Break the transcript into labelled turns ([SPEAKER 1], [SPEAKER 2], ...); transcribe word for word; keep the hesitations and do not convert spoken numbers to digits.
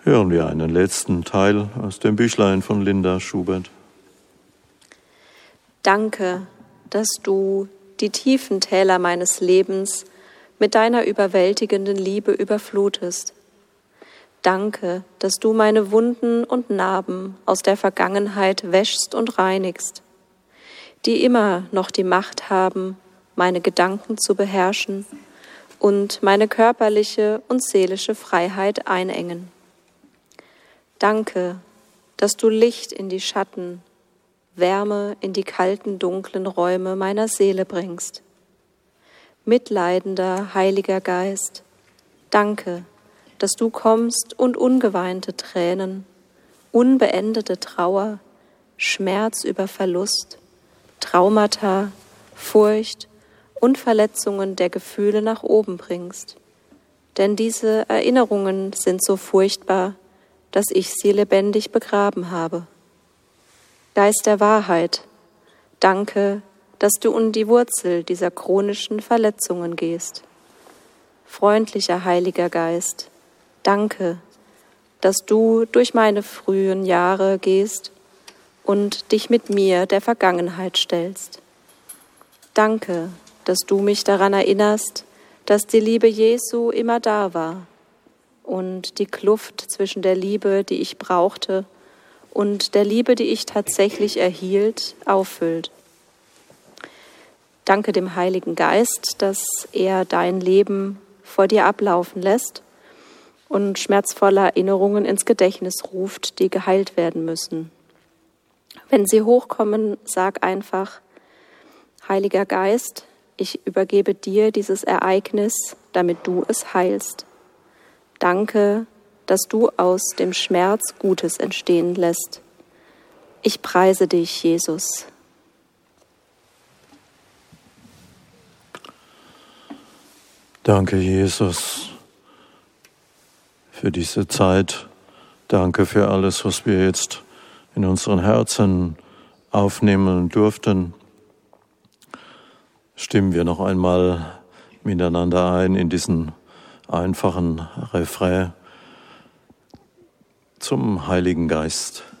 [SPEAKER 1] Hören wir einen letzten Teil aus dem Büchlein von Linda Schubert.
[SPEAKER 2] Danke, dass du die tiefen Täler meines Lebens mit deiner überwältigenden Liebe überflutest. Danke, dass du meine Wunden und Narben aus der Vergangenheit wäschst und reinigst, die immer noch die Macht haben, meine Gedanken zu beherrschen und meine körperliche und seelische Freiheit einengen. Danke, dass du Licht in die Schatten, Wärme in die kalten, dunklen Räume meiner Seele bringst. Mitleidender Heiliger Geist, danke, dass du kommst und ungeweinte Tränen, unbeendete Trauer, Schmerz über Verlust, Traumata, Furcht und Verletzungen der Gefühle nach oben bringst. Denn diese Erinnerungen sind so furchtbar, dass ich sie lebendig begraben habe. Geist der Wahrheit, danke, dass du in die Wurzel dieser chronischen Verletzungen gehst. Freundlicher Heiliger Geist, danke, dass du durch meine frühen Jahre gehst und dich mit mir der Vergangenheit stellst. Danke, dass du mich daran erinnerst, dass die Liebe Jesu immer da war und die Kluft zwischen der Liebe, die ich brauchte, und der Liebe, die ich tatsächlich erhielt, auffüllt. Danke dem Heiligen Geist, dass er dein Leben vor dir ablaufen lässt und schmerzvolle Erinnerungen ins Gedächtnis ruft, die geheilt werden müssen. Wenn sie hochkommen, sag einfach: Heiliger Geist, ich übergebe dir dieses Ereignis, damit du es heilst. Danke, dass du aus dem Schmerz Gutes entstehen lässt. Ich preise dich, Jesus.
[SPEAKER 1] Danke, Jesus, für diese Zeit. Danke für alles, was wir jetzt in unseren Herzen aufnehmen durften. Stimmen wir noch einmal miteinander ein in diesen einfachen Refrain zum Heiligen Geist.